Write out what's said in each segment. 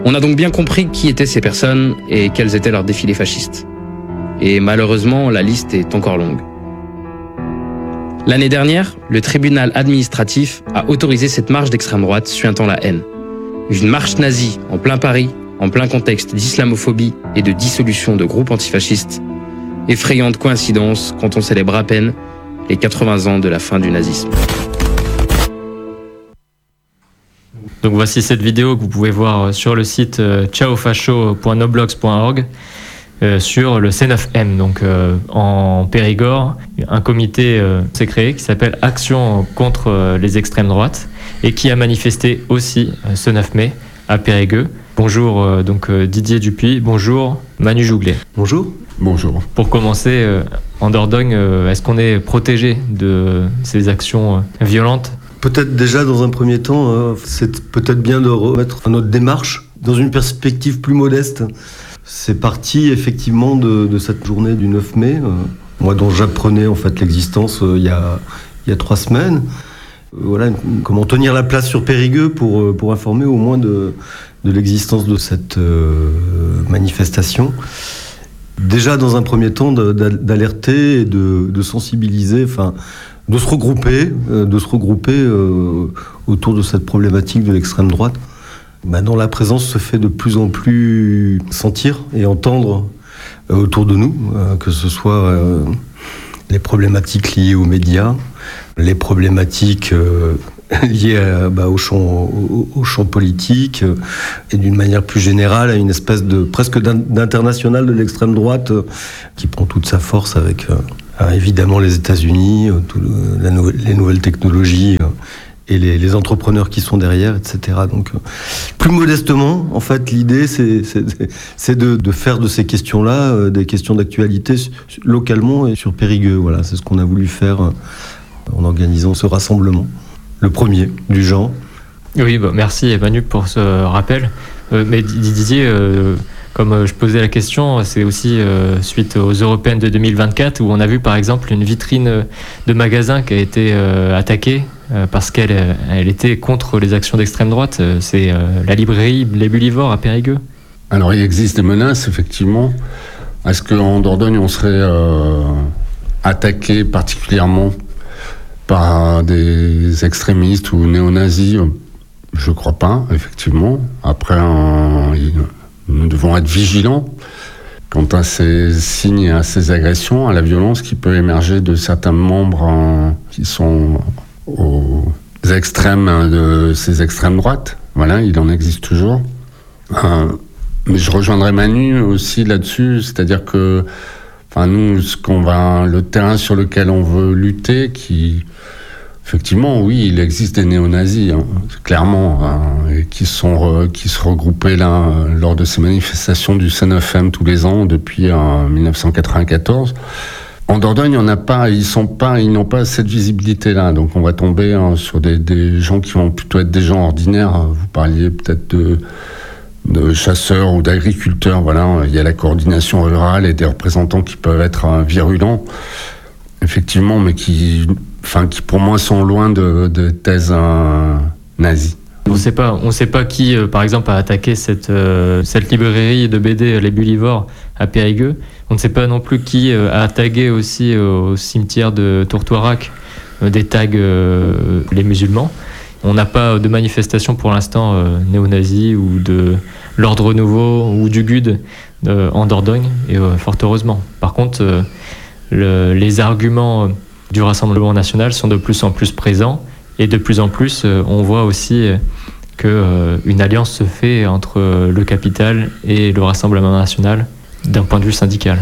On a donc bien compris qui étaient ces personnes et quels étaient leurs défilés fascistes. Et malheureusement, la liste est encore longue. L'année dernière, le tribunal administratif a autorisé cette marche d'extrême droite suintant la haine. Une marche nazie en plein Paris, en plein contexte d'islamophobie et de dissolution de groupes antifascistes. Effrayante coïncidence quand on célèbre à peine les 80 ans de la fin du nazisme. Donc voici cette vidéo que vous pouvez voir sur le site ciaofacho.noblogs.org sur le C9M. Donc en Périgord, un comité s'est créé qui s'appelle Action contre les extrêmes droites et qui a manifesté aussi ce 9 mai à Périgueux. Bonjour donc Didier Dupuis, bonjour Manu Jouglet. Bonjour. Bonjour. Pour commencer, en Dordogne, est-ce qu'on est protégé de ces actions violentes ? Peut-être déjà dans un premier temps, c'est peut-être bien de remettre notre démarche dans une perspective plus modeste. C'est parti effectivement de cette journée du 9 mai, moi dont j'apprenais en fait l'existence il y a 3 semaines. Voilà, comment tenir la place sur Périgueux pour informer au moins de l'existence de cette manifestation. Déjà dans un premier temps d'alerter et de sensibiliser, enfin de se regrouper autour de cette problématique de l'extrême droite. Maintenant, la présence se fait de plus en plus sentir et entendre autour de nous, que ce soit les problématiques liées aux médias, les problématiques liées au champ politique et d'une manière plus générale à une espèce de presque d'international de l'extrême droite qui prend toute sa force avec évidemment les États-Unis, les nouvelles technologies et les entrepreneurs qui sont derrière, etc. Donc, plus modestement, en fait, l'idée, c'est de faire de ces questions-là des questions d'actualité localement et sur Périgueux. Voilà, c'est ce qu'on a voulu faire en organisant ce rassemblement, le premier du genre. Oui, merci Manu pour ce rappel. Mais Didier, comme je posais la question, c'est aussi suite aux Européennes de 2024 où on a vu par exemple une vitrine de magasin qui a été attaquée parce qu'elle était contre les actions d'extrême droite. C'est la librairie Les Bulivores à Périgueux. Alors il existe des menaces, effectivement. Est-ce qu'en Dordogne on serait attaqué particulièrement par des extrémistes ou néo-nazis ? Je ne crois pas, effectivement. Après, nous devons être vigilants quant à ces signes et à ces agressions, à la violence qui peut émerger de certains membres qui sont aux extrêmes de ces extrêmes droites. Voilà, il en existe toujours. Mais je rejoindrai Manu aussi là-dessus, c'est-à-dire que, nous, le terrain sur lequel on veut lutter, effectivement, oui, il existe des néo-nazis, clairement, et qui se regroupaient là lors de ces manifestations du C9M tous les ans depuis 1994. En Dordogne, il y en a pas, ils n'ont pas cette visibilité-là, donc on va tomber sur des gens qui vont plutôt être des gens ordinaires. Vous parliez peut-être de chasseurs ou d'agriculteurs, voilà, il y a la coordination rurale et des représentants qui peuvent être virulents, effectivement, mais qui pour moi sont loin de thèses nazies. On ne sait pas qui, par exemple, a attaqué cette librairie de BD Les Bulivores à Périgueux. On ne sait pas non plus qui a tagué aussi au cimetière de Tourtoirac des tags les musulmans. On n'a pas de manifestation pour l'instant néo-nazi ou de l'Ordre Nouveau ou du GUD en Dordogne, et fort heureusement. Par contre, les arguments du Rassemblement national sont de plus en plus présents et de plus en plus on voit aussi qu'une alliance se fait entre le capital et le Rassemblement national d'un point de vue syndical.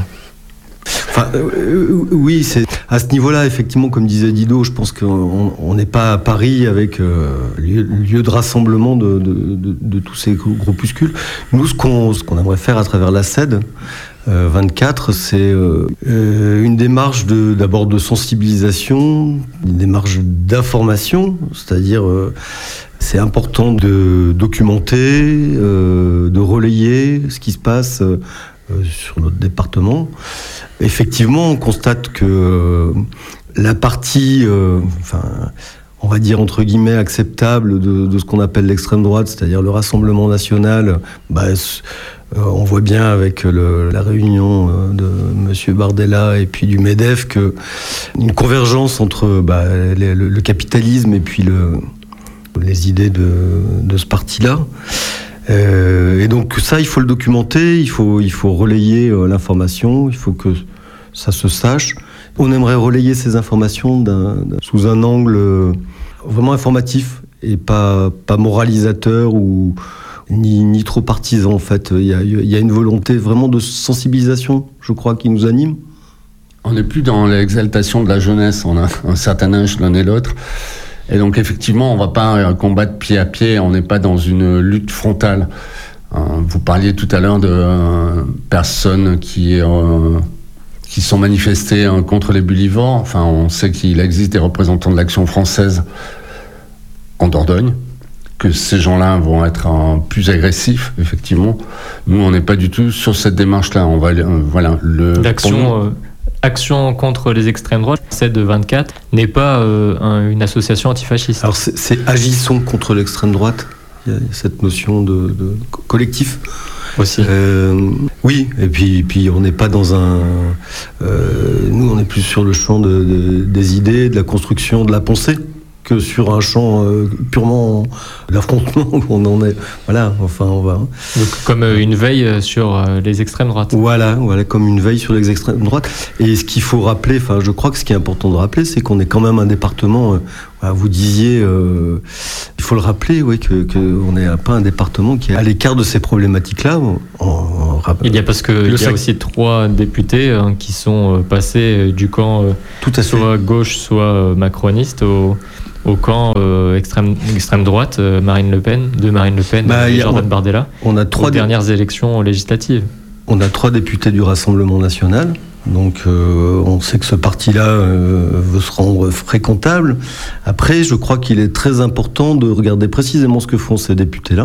Oui, c'est à ce niveau-là, effectivement, comme disait Dido, je pense qu'on n'est pas à Paris avec lieu de rassemblement de tous ces groupuscules. Nous, ce qu'on aimerait faire à travers la CED 24, c'est une démarche d'abord de sensibilisation, une démarche d'information, c'est-à-dire c'est important de documenter, de relayer ce qui se passe sur notre département. Effectivement, on constate que la partie, on va dire entre guillemets acceptable de ce qu'on appelle l'extrême droite, c'est-à-dire le Rassemblement national, on voit bien avec la réunion de M. Bardella et puis du MEDEF une convergence entre le capitalisme et puis les idées de ce parti-là. Et donc ça, il faut le documenter, il faut relayer l'information, il faut que ça se sache. On aimerait relayer ces informations sous un angle vraiment informatif et pas moralisateur ou ni trop partisan en fait. Il y a une volonté vraiment de sensibilisation, je crois, qui nous anime. On n'est plus dans l'exaltation de la jeunesse, on a un certain âge l'un et l'autre. Et donc effectivement, on ne va pas combattre pied à pied, on n'est pas dans une lutte frontale. Vous parliez tout à l'heure de personnes qui sont manifestées contre les bullivores. Enfin, on sait qu'il existe des représentants de l'Action française en Dordogne, que ces gens-là vont être plus agressifs, effectivement. Nous, on n'est pas du tout sur cette démarche-là. On va, Action contre les extrêmes droites, celle de 24, n'est pas une association antifasciste. Alors c'est agissons contre l'extrême droite. Il y a cette notion de collectif. Aussi. Oui, et puis on n'est pas dans nous, on est plus sur le champ des idées, de la construction, de la pensée, que sur un champ purement d'affrontement où on en est. Voilà, enfin on va. Donc, comme une veille sur les extrêmes droites. Voilà, comme une veille sur les extrêmes droites. Et ce qu'il faut rappeler, enfin je crois que ce qui est important de rappeler, c'est qu'on est quand même un département. Vous disiez, il faut le rappeler, oui, que on n'est pas un département qui est à l'écart de ces problématiques-là. Il y a parce que il y a aussi 3 députés qui sont passés du camp soit gauche, soit macroniste au camp extrême droite, Marine Le Pen et Jordan Bardella, on a aux dernières élections législatives. On a 3 députés du Rassemblement national, donc on sait que ce parti-là veut se rendre fréquentable. Après, je crois qu'il est très important de regarder précisément ce que font ces députés-là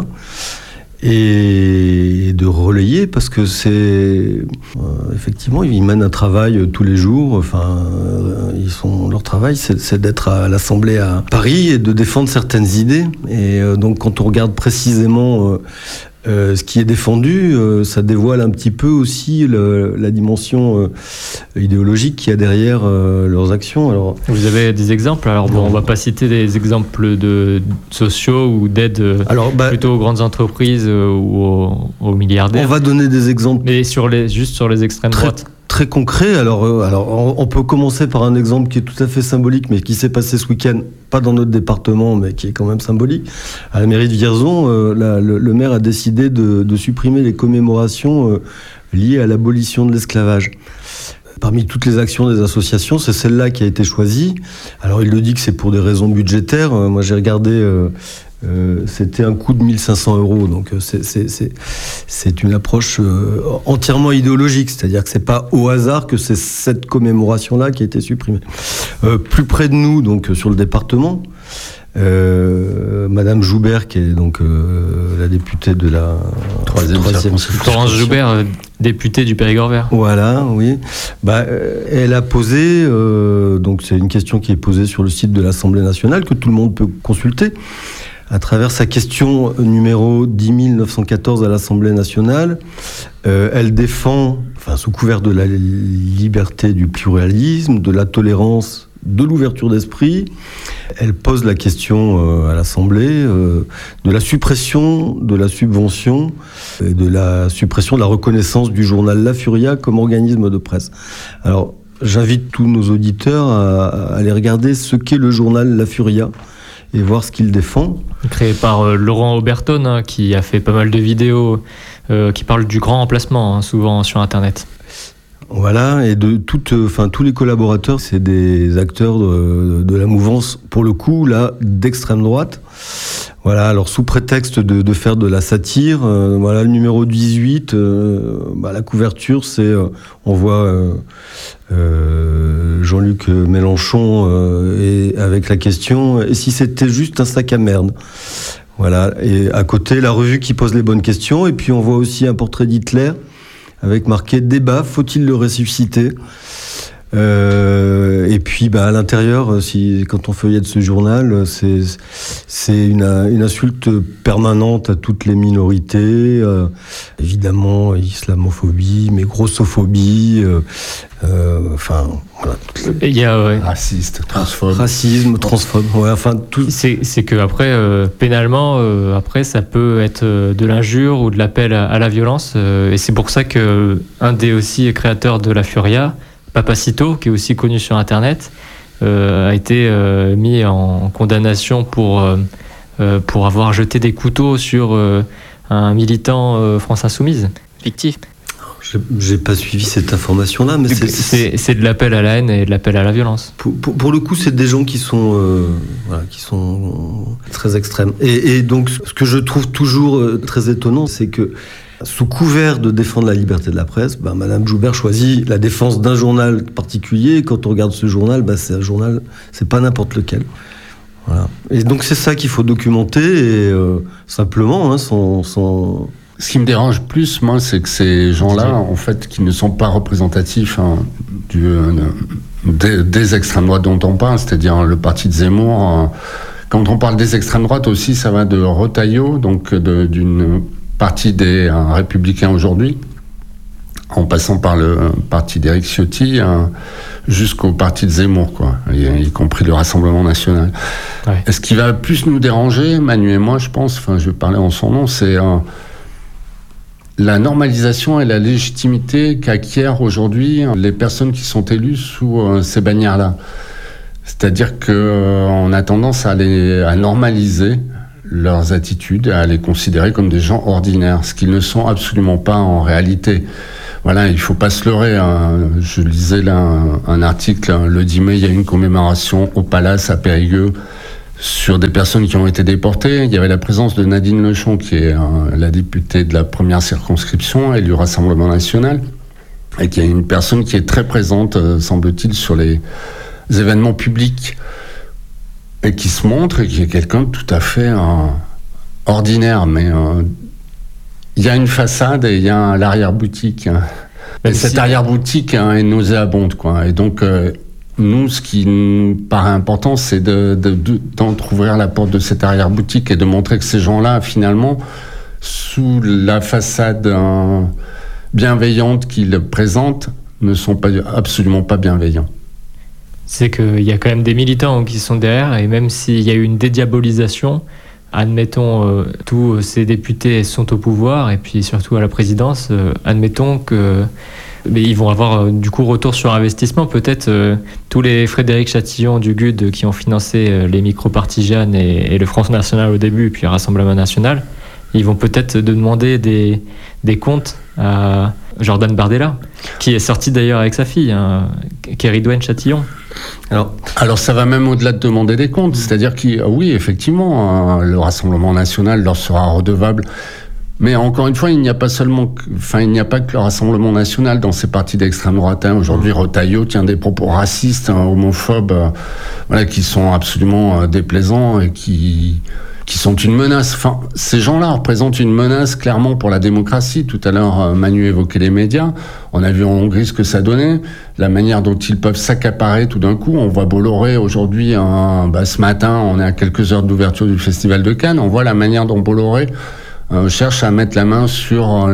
et de relayer, parce que c'est effectivement, ils mènent un travail tous les jours. Enfin, leur travail, c'est d'être à l'Assemblée à Paris et de défendre certaines idées. Et donc, quand on regarde précisément ce qui est défendu, ça dévoile un petit peu aussi la dimension idéologique qu'il y a derrière leurs actions. Alors, vous avez des exemples? Alors bon, on va pas citer des exemples de sociaux ou d'aide plutôt aux grandes entreprises ou aux milliardaires. On va donner des exemples. Mais juste sur les extrêmes droites. Très concret. Alors, on peut commencer par un exemple qui est tout à fait symbolique, mais qui s'est passé ce week-end, pas dans notre département, mais qui est quand même symbolique. À la mairie de Vierzon, le maire a décidé de supprimer les commémorations liées à l'abolition de l'esclavage. Parmi toutes les actions des associations, c'est celle-là qui a été choisie. Alors, il le dit que c'est pour des raisons budgétaires. Moi, j'ai regardé... c'était un coût de 1 500 €, donc c'est une approche entièrement idéologique, c'est-à-dire que c'est pas au hasard que c'est cette commémoration-là qui a été supprimée. Plus près de nous, donc sur le département, Madame Joubert, qui est donc la députée de la troisième Florence Joubert, députée du Périgord vert. Voilà, oui. Elle a posé, donc c'est une question qui est posée sur le site de l'Assemblée nationale, que tout le monde peut consulter, à travers sa question numéro 10 914 à l'Assemblée nationale. Elle défend, sous couvert de la liberté, du pluralisme, de la tolérance, de l'ouverture d'esprit, elle pose la question à l'Assemblée de la suppression de la subvention et de la suppression de la reconnaissance du journal La Furia comme organisme de presse. Alors, j'invite tous nos auditeurs à aller regarder ce qu'est le journal La Furia et voir ce qu'il défend. Créé par Laurent Oberton, qui a fait pas mal de vidéos qui parlent du grand remplacement, souvent sur Internet. Voilà, et de tous les collaborateurs, c'est des acteurs de la mouvance, pour le coup, là, d'extrême droite. Voilà, alors sous prétexte de faire de la satire, voilà, le numéro 18, la couverture, c'est, on voit Jean-Luc Mélenchon et avec la question « Et si c'était juste un sac à merde ?» Voilà, et à côté, la revue qui pose les bonnes questions, et puis on voit aussi un portrait d'Hitler, avec marqué « Débat, faut-il le ressusciter ?» Et puis à l'intérieur, quand on feuillette ce journal, c'est une insulte permanente à toutes les minorités, évidemment islamophobie, mais grossophobie, voilà. Il y a raciste, transphobe. Racisme, transphobe, ouais, enfin tout. C'est que après, pénalement, après ça peut être de l'injure ou de l'appel à la violence, et c'est pour ça que un des aussi créateurs de la Furia, Papacito, qui est aussi connu sur Internet, a été mis en condamnation pour avoir jeté des couteaux sur un militant France Insoumise, fictif. J'ai pas suivi cette information-là, mais c'est de l'appel à la haine et de l'appel à la violence. Pour le coup, c'est des gens qui sont très extrêmes. Et donc, ce que je trouve toujours très étonnant, c'est que sous couvert de défendre la liberté de la presse, Madame Joubert choisit la défense d'un journal particulier. Quand on regarde ce journal, c'est un journal, c'est pas n'importe lequel. Voilà. Et donc c'est ça qu'il faut documenter et simplement, Ce qui me dérange plus, moi, c'est que ces gens-là, en fait, qui ne sont pas représentatifs des extrêmes droites dont on parle, c'est-à-dire le parti de Zemmour. Quand on parle des extrêmes droites aussi, ça va de Retailleau, donc d'une partie des Républicains aujourd'hui, en passant par le parti d'Éric Ciotti, jusqu'au parti de Zemmour, y compris le Rassemblement national. Ouais. Et ce qui va plus nous déranger, Manu et moi, je pense, je vais parler en son nom, c'est la normalisation et la légitimité qu'acquièrent aujourd'hui les personnes qui sont élues sous ces bannières-là. C'est-à-dire qu'on a tendance à normaliser leurs attitudes, à les considérer comme des gens ordinaires, ce qu'ils ne sont absolument pas en réalité. Voilà, il ne faut pas se leurrer. Je lisais là un article, le 10 mai, il y a eu une commémoration au Palace à Périgueux sur des personnes qui ont été déportées. Il y avait la présence de Nadine Lechon, qui est la députée de la première circonscription et du Rassemblement national, et qui est une personne qui est très présente, semble-t-il, sur les événements publics, et qui se montre, et qui est quelqu'un de tout à fait ordinaire, mais il y a une façade et il y a l'arrière-boutique. Et cette arrière-boutique est nauséabonde, Et donc, nous, ce qui nous paraît important, c'est d'entrouvrir la porte de cette arrière-boutique et de montrer que ces gens-là, finalement, sous la façade bienveillante qu'ils présentent, ne sont absolument pas bienveillants. C'est qu'il y a quand même des militants qui sont derrière, et même s'il y a eu une dédiabolisation, admettons, tous ces députés sont au pouvoir, et puis surtout à la présidence, admettons que ils vont avoir du coup retour sur investissement. Peut-être tous les Frédéric Chatillon du GUD qui ont financé les micro-partis jeunes et le Front National au début, puis le Rassemblement National, ils vont peut-être demander des comptes à Jordan Bardella, qui est sorti d'ailleurs avec sa fille, Kéridouane Chatillon. Alors ça va même au-delà de demander des comptes, c'est-à-dire oui, effectivement, le Rassemblement national leur sera redevable. Mais encore une fois, il n'y a pas que le Rassemblement national dans ces partis d'extrême droite. Aujourd'hui, Retailleau tient des propos racistes, homophobes, qui sont absolument déplaisants et qui sont une menace. Ces gens-là représentent une menace clairement pour la démocratie. Tout à l'heure, Manu évoquait les médias. On a vu en Hongrie ce que ça donnait, la manière dont ils peuvent s'accaparer tout d'un coup. On voit Bolloré aujourd'hui, ce matin, on est à quelques heures d'ouverture du Festival de Cannes. On voit la manière dont Bolloré cherche à mettre la main sur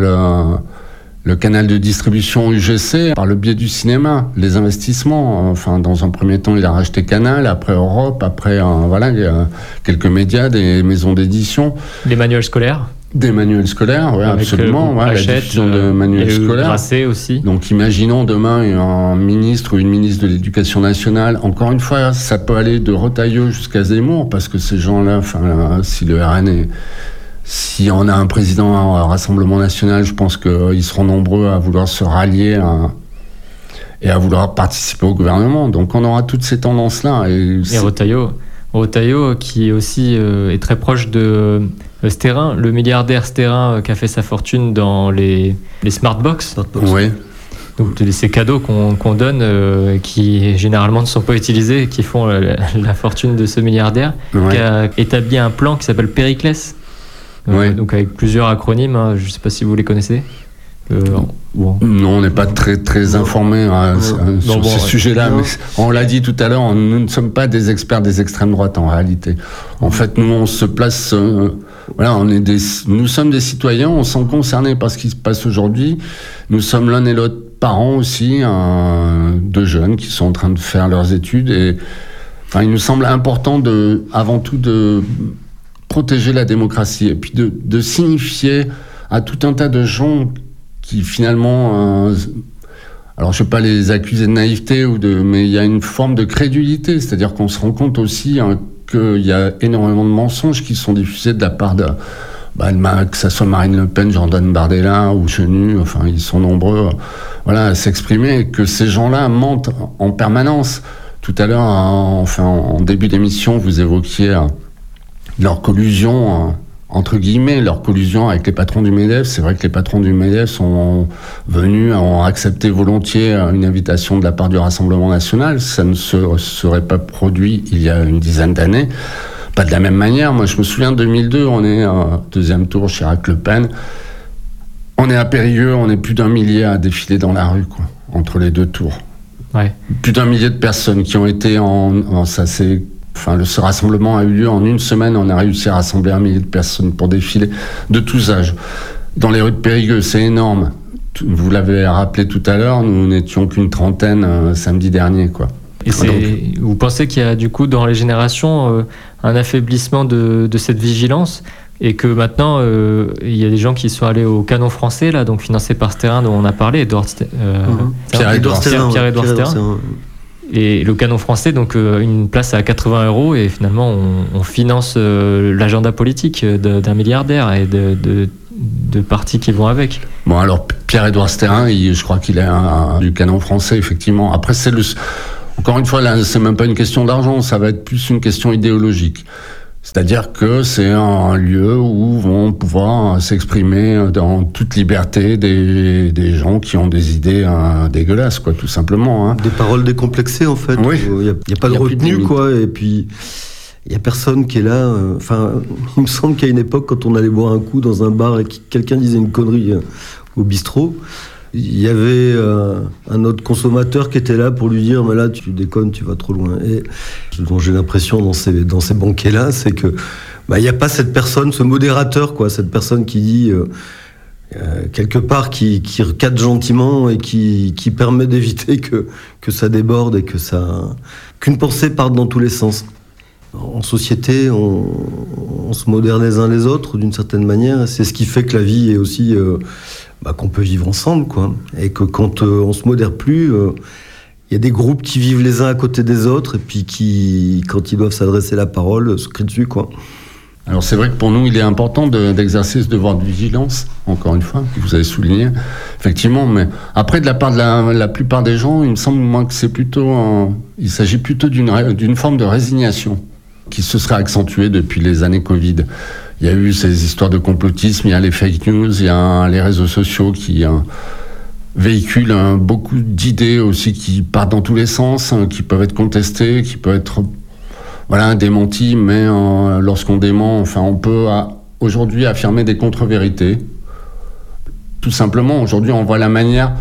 le canal de distribution UGC par le biais du cinéma, les investissements. Dans un premier temps, il a racheté Canal, après Europe, après il y a quelques médias, des maisons d'édition. Les manuels scolaires. Des manuels scolaires, oui, absolument. La diffusion de manuels scolaires. Grasset aussi. Donc imaginons demain un ministre ou une ministre de l'Éducation nationale. Encore une fois, ça peut aller de Retailleau jusqu'à Zemmour, parce que ces gens-là, si le RN si on a un président à Rassemblement national, je pense qu'ils seront nombreux à vouloir se rallier et à vouloir participer au gouvernement. Donc on aura toutes ces tendances-là. Et Retailleau qui aussi est très proche de Sterrin, le milliardaire Sterrin qui a fait sa fortune dans les Smartbox. Oui. Donc ces cadeaux qu'on donne, qui généralement ne sont pas utilisés, qui font la fortune de ce milliardaire, qui a établi un plan qui s'appelle Périclès. Donc avec plusieurs acronymes, je ne sais pas si vous les connaissez. Bon. Non, on n'est pas très informés sur ces sujets-là, mais on l'a dit tout à l'heure, nous ne sommes pas des experts des extrêmes droites en réalité. En fait, nous, on se place... nous sommes des citoyens, on s'en concernés par ce qui se passe aujourd'hui. Nous sommes l'un et l'autre parents aussi de jeunes qui sont en train de faire leurs études. Et il nous semble important avant tout de protéger la démocratie et puis de signifier à tout un tas de gens qui finalement, alors je ne vais pas les accuser de naïveté mais il y a une forme de crédulité, c'est-à-dire qu'on se rend compte aussi qu'il y a énormément de mensonges qui sont diffusés de la part que ça soit Marine Le Pen, Jordan Bardella ou Chenu, ils sont nombreux, à s'exprimer, et que ces gens-là mentent en permanence. Tout à l'heure, en début d'émission, vous évoquiez leur collusion. Entre guillemets, leur collusion avec les patrons du MEDEF. C'est vrai que les patrons du MEDEF sont ont accepté volontiers une invitation de la part du Rassemblement national. Ça ne se serait pas produit il y a une dizaine d'années. Pas de la même manière. Moi, je me souviens, 2002, on est deuxième tour, Chirac-Le Pen. On est à Périgueux, on est plus d'1 millier à défiler dans la rue, entre les deux tours. Ouais. Plus d'1 millier de personnes qui ont été ce rassemblement a eu lieu en une semaine. On a réussi à rassembler 1 millier de personnes pour défiler de tous âges. Dans les rues de Périgueux, c'est énorme. Vous l'avez rappelé tout à l'heure, nous n'étions qu'une trentaine samedi dernier, Et vous pensez qu'il y a du coup dans les générations un affaiblissement de cette vigilance, et que maintenant il y a des gens qui sont allés au Canon Français, là, donc financé par Sterrin, dont on a parlé, Pierre-Édouard Sterrin. Et le Canon Français, donc une place à 80 €, et finalement on finance l'agenda politique d'un milliardaire et de partis qui vont avec. Bon, alors Pierre-Édouard Sterrin, je crois qu'il est du Canon Français, effectivement. Après, encore une fois, là, c'est même pas une question d'argent, ça va être plus une question idéologique. C'est-à-dire que c'est un lieu où vont pouvoir s'exprimer dans toute liberté des gens qui ont des idées dégueulasses, tout simplement. Des paroles décomplexées, en fait. Oui. Il n'y a pas de retenue, et puis il n'y a personne qui est là. Il me semble qu'à une époque, quand on allait boire un coup dans un bar et que quelqu'un disait une connerie au bistrot, il y avait un autre consommateur qui était là pour lui dire « mais là tu déconnes, tu vas trop loin ». Et ce dont j'ai l'impression dans ces banquets-là, c'est que il n'y a pas cette personne, ce modérateur, cette personne qui dit quelque part, qui recadre gentiment et qui permet d'éviter que ça déborde et qu'une pensée parte dans tous les sens. En société, on se modère les uns les autres d'une certaine manière, et c'est ce qui fait que la vie est aussi... qu'on peut vivre ensemble, et que quand on se modère plus, il y a des groupes qui vivent les uns à côté des autres, et puis qui, quand ils doivent s'adresser la parole, se crient dessus, Alors c'est vrai que pour nous, il est important d'exercer ce devoir de vigilance, encore une fois, que vous avez souligné, effectivement, mais après, de la part de la plupart des gens, il me semble moi que c'est il s'agit plutôt d'une forme de résignation qui se serait accentuée depuis les années Covid. Il y a eu ces histoires de complotisme, il y a les fake news, il y a les réseaux sociaux qui véhiculent beaucoup d'idées aussi qui partent dans tous les sens, qui peuvent être contestées, qui peuvent être démenties, mais lorsqu'on dément, on peut aujourd'hui affirmer des contre-vérités. Tout simplement, aujourd'hui, on voit la manière...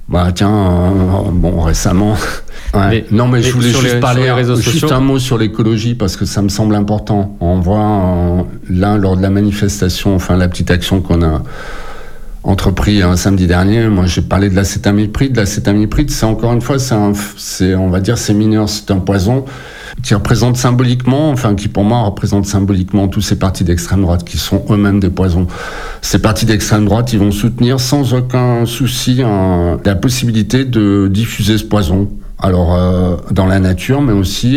récemment... Ouais. Mais je voulais juste parler un mot sur l'écologie, parce que ça me semble important. On voit lors de la manifestation, la petite action qu'on a entrepris samedi dernier, moi j'ai parlé de l'acétamipride. L'acétamipride, c'est encore une fois, on va dire, c'est mineur, c'est un poison qui représente symboliquement, qui pour moi représente symboliquement tous ces partis d'extrême droite qui sont eux-mêmes des poisons. Ces partis d'extrême droite, ils vont soutenir sans aucun souci la possibilité de diffuser ce poison. Alors, dans la nature, mais aussi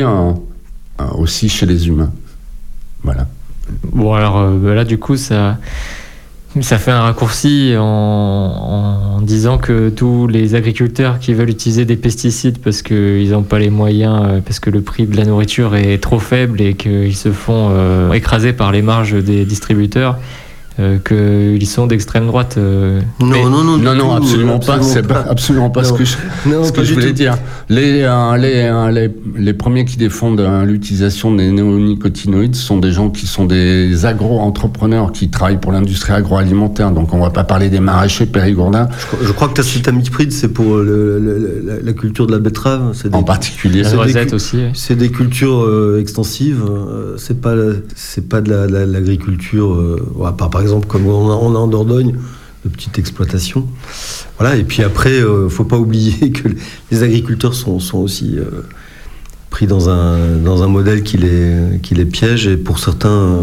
chez les humains. Voilà. Bon, alors là, du coup, ça fait un raccourci en disant que tous les agriculteurs qui veulent utiliser des pesticides parce qu'ils n'ont pas les moyens, parce que le prix de la nourriture est trop faible et qu'ils se font écraser par les marges des distributeurs, qu'ils sont d'extrême droite. Non, absolument pas. C'est absolument pas ce que je voulais dire. Les premiers qui défendent l'utilisation des néonicotinoïdes sont des gens qui sont des agro-entrepreneurs qui travaillent pour l'industrie agroalimentaire. Donc on va pas parler des maraîchers périgourdins. Je crois que Taciltamiprid, c'est pour la culture de la betterave. En particulier. La noisette aussi. Oui. C'est des cultures extensives. C'est pas de l'agriculture. Par exemple, comme on a en Dordogne, de petites exploitations. Voilà. Et puis après, faut pas oublier que les agriculteurs sont aussi pris dans un modèle qui les piège. Et pour certains,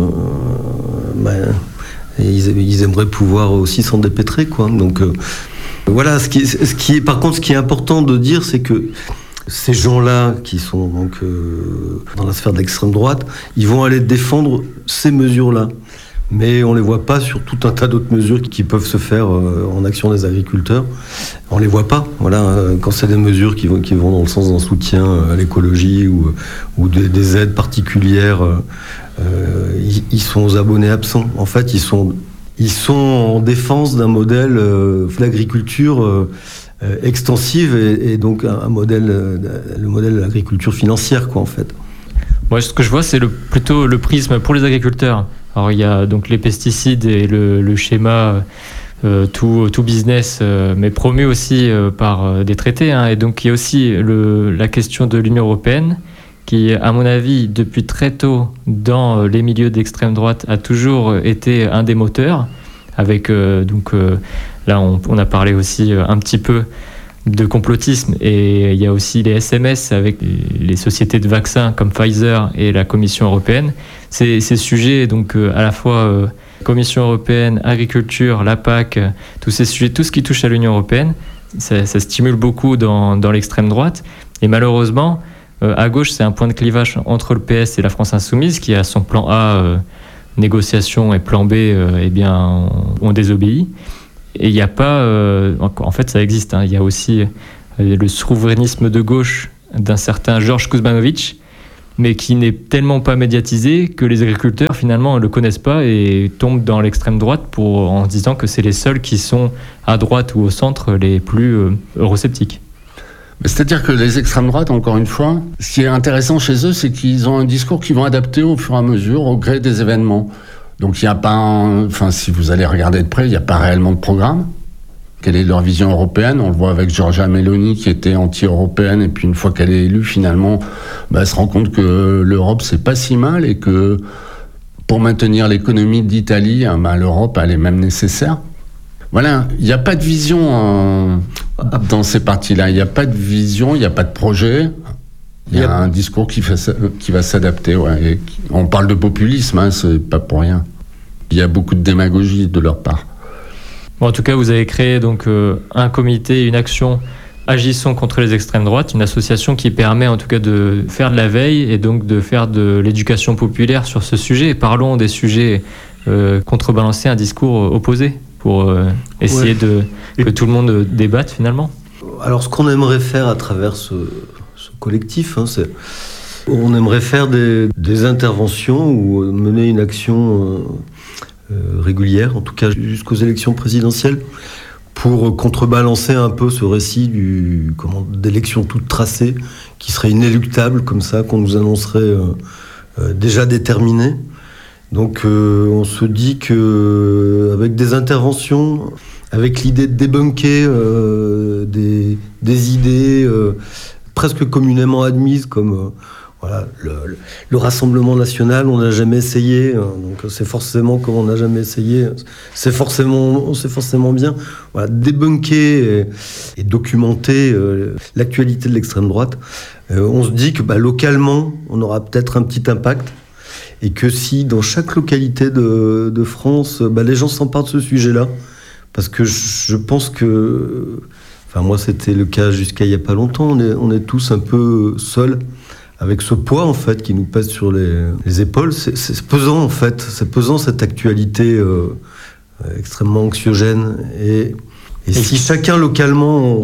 ils aimeraient pouvoir aussi s'en dépêtrer, quoi. Donc voilà. Par contre, ce qui est important de dire, c'est que ces gens-là qui sont donc dans la sphère de l'extrême droite, ils vont aller défendre ces mesures-là. Mais on ne les voit pas sur tout un tas d'autres mesures qui peuvent se faire en action des agriculteurs. On ne les voit pas. Voilà, quand c'est des mesures qui vont dans le sens d'un soutien à l'écologie ou des aides particulières, ils sont aux abonnés absents. En fait, ils sont en défense d'un modèle d'agriculture extensive et donc le modèle de l'agriculture financière, quoi, en fait. Moi, ce que je vois, c'est plutôt le prisme pour les agriculteurs. Alors, il y a donc les pesticides et le schéma tout business, mais promu aussi par des traités. Et donc, il y a aussi la question de l'Union européenne, qui, à mon avis, depuis très tôt, dans les milieux d'extrême droite, a toujours été un des moteurs. Avec, là, on a parlé aussi un petit peu de complotisme, et il y a aussi les SMS avec les sociétés de vaccins comme Pfizer et la Commission européenne. Ces sujets, donc à la fois Commission européenne, agriculture, la PAC, tous ces sujets, tout ce qui touche à l'Union européenne, ça stimule beaucoup dans l'extrême droite. Et malheureusement, à gauche, c'est un point de clivage entre le PS et la France insoumise, qui a son plan A, négociation, et plan B, on désobéit. Et il n'y a pas... en fait, ça existe. Il y a aussi le souverainisme de gauche d'un certain Georges Kuzmanovic, mais qui n'est tellement pas médiatisé que les agriculteurs, finalement, ne le connaissent pas et tombent dans l'extrême droite en disant que c'est les seuls qui sont à droite ou au centre les plus eurosceptiques. C'est-à-dire que les extrêmes droites, encore une fois, ce qui est intéressant chez eux, c'est qu'ils ont un discours qu'ils vont adapter au fur et à mesure, au gré des événements. Donc il n'y a pas, si vous allez regarder de près, il n'y a pas réellement de programme. Quelle est leur vision européenne ? On le voit avec Giorgia Meloni qui était anti-européenne, et puis une fois qu'elle est élue, finalement, elle se rend compte que l'Europe, c'est pas si mal, et que pour maintenir l'économie d'Italie, l'Europe, elle est même nécessaire. Voilà, il n'y a pas de vision dans ces partis-là. Il n'y a pas de vision, il n'y a pas de projet. Il y a un discours qui va s'adapter. Ouais. Et on parle de populisme, c'est pas pour rien. Il y a beaucoup de démagogie de leur part. Bon, en tout cas, vous avez créé donc un comité, une action Agissons contre les extrêmes droites, une association qui permet en tout cas de faire de la veille et donc de faire de l'éducation populaire sur ce sujet. Et parlons des sujets, contrebalancer un discours opposé pour essayer que tout le monde débatte finalement. Alors, ce qu'on aimerait faire à travers ce collectif, on aimerait faire des interventions ou mener une action régulière, en tout cas jusqu'aux élections présidentielles, pour contrebalancer un peu ce récit d'élections toutes tracées, qui serait inéluctable comme ça, qu'on nous annoncerait déjà déterminées. Donc on se dit qu'avec des interventions, avec l'idée de débunker des idées presque communément admises comme le Rassemblement national, on n'a jamais essayé, donc c'est forcément comme on n'a jamais essayé, c'est forcément bien. Voilà, débunker et documenter l'actualité de l'extrême droite. On se dit que localement, on aura peut-être un petit impact, et que si dans chaque localité de France, les gens s'emparent de ce sujet-là, parce que je pense que, moi c'était le cas jusqu'à il n'y a pas longtemps, on est tous un peu seuls avec ce poids en fait qui nous pèse sur les épaules. C'est pesant en fait, c'est pesant cette actualité extrêmement anxiogène, et si chacun localement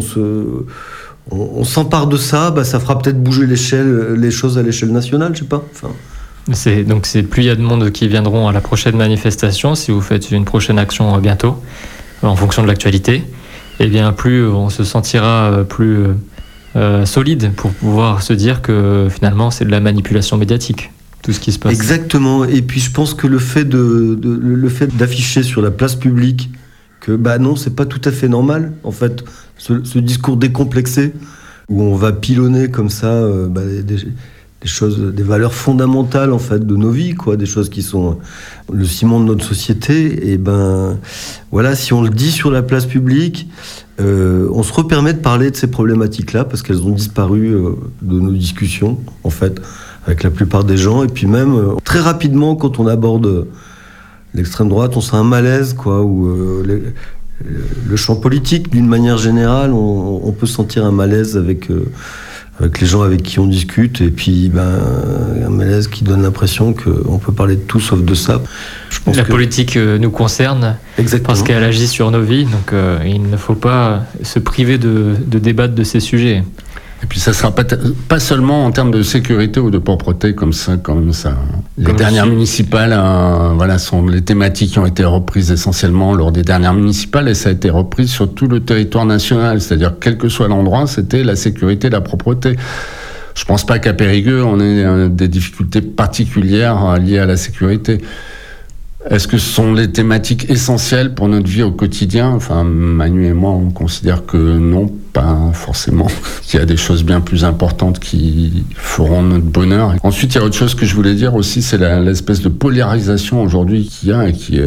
on s'empare de ça, ça fera peut-être bouger les choses à l'échelle nationale, je sais pas. Donc plus il y a de monde qui viendront à la prochaine manifestation, si vous faites une prochaine action bientôt, en fonction de l'actualité, et bien plus on se sentira plus solide pour pouvoir se dire que finalement c'est de la manipulation médiatique, tout ce qui se passe. Exactement. Et puis je pense que le fait d'afficher sur la place publique que non, c'est pas tout à fait normal, en fait, ce discours décomplexé où on va pilonner comme ça des choses, des valeurs fondamentales en fait de nos vies, quoi, des choses qui sont le ciment de notre société. Et voilà, si on le dit sur la place publique, on se repermet de parler de ces problématiques-là parce qu'elles ont disparu de nos discussions, en fait, avec la plupart des gens. Et puis même très rapidement, quand on aborde l'extrême droite, on sent un malaise, quoi, où le champ politique, d'une manière générale, on peut sentir un malaise avec les gens avec qui on discute, et puis un malaise qui donne l'impression qu'on peut parler de tout sauf de ça. Je pense la politique nous concerne. Exactement. Parce qu'elle agit sur nos vies, donc il ne faut pas se priver de débattre de ces sujets. Et puis ça sera pas seulement en termes de sécurité ou de propreté comme ça. Les dernières municipales, sont les thématiques qui ont été reprises essentiellement lors des dernières municipales, et ça a été repris sur tout le territoire national. C'est-à-dire, quel que soit l'endroit, c'était la sécurité, la propreté. Je pense pas qu'à Périgueux, on ait des difficultés particulières liées à la sécurité. Est-ce que ce sont les thématiques essentielles pour notre vie au quotidien ? Enfin, Manu et moi, on considère que non, pas forcément. Il y a des choses bien plus importantes qui feront notre bonheur. Ensuite, il y a autre chose que je voulais dire aussi, c'est l'espèce de polarisation aujourd'hui qu'il y a et qui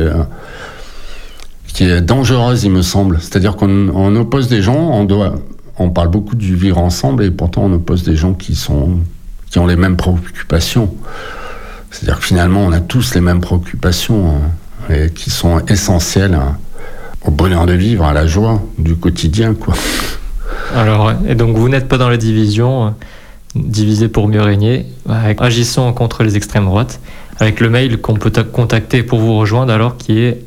est dangereuse, il me semble. C'est-à-dire qu'on oppose des gens, on parle beaucoup du vivre ensemble, et pourtant on oppose des gens qui ont les mêmes préoccupations. C'est-à-dire que finalement, on a tous les mêmes préoccupations et qui sont essentielles au bonheur de vivre, à la joie du quotidien, quoi. Alors, et donc vous n'êtes pas dans la division, diviser pour mieux régner, agissons contre les extrêmes droites, avec le mail qu'on peut contacter pour vous rejoindre, alors qui est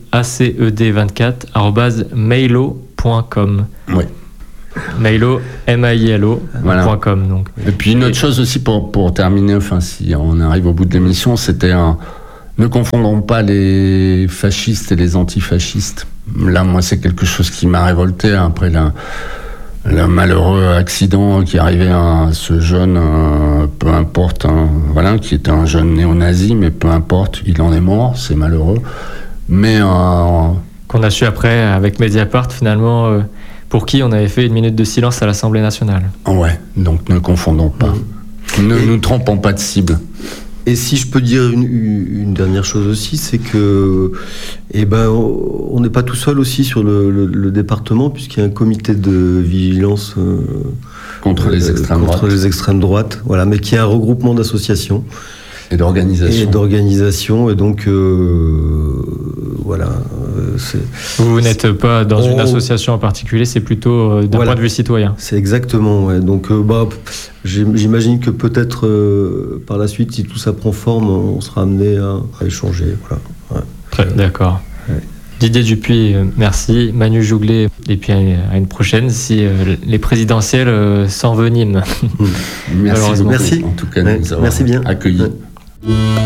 aced24@mailo.com. Oui. Mailo, mailo.com. Voilà. Donc. Et puis une autre chose aussi pour terminer, enfin si on arrive au bout de l'émission, c'était ne confondons pas les fascistes et les antifascistes. Là, moi, c'est quelque chose qui m'a révolté après le malheureux accident qui arrivait à ce jeune, peu importe, qui était un jeune néo-nazi, mais peu importe, il en est mort, c'est malheureux. Mais qu'on a su après avec Mediapart, finalement. Pour qui on avait fait une minute de silence à l'Assemblée nationale. Ouais, donc ne confondons pas. Ne nous trompons pas de cible. Et si je peux dire une dernière chose aussi, c'est que on n'est pas tout seul aussi sur le département, puisqu'il y a un comité de vigilance contre les extrêmes droites, voilà, mais qui est un regroupement d'associations. Et d'organisation. Et donc, voilà. Vous n'êtes pas dans une association en particulier, c'est plutôt d'un point de vue citoyen. C'est exactement, ouais. Donc, j'imagine que peut-être par la suite, si tout ça prend forme, on sera amené à échanger. Voilà. Ouais. D'accord. Ouais. Didier Dupuis, merci. Manu Jouglet, et puis à une prochaine si les présidentielles s'enveniment. Merci beaucoup. En tout cas, nous avoir accueillis.